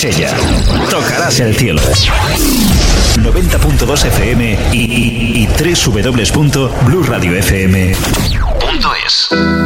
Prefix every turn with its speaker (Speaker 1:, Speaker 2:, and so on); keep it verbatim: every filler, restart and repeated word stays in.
Speaker 1: Marsella. Tocarás el cielo. noventa punto dos F M y, y, y doble u doble u doble u punto blue radio f m punto es.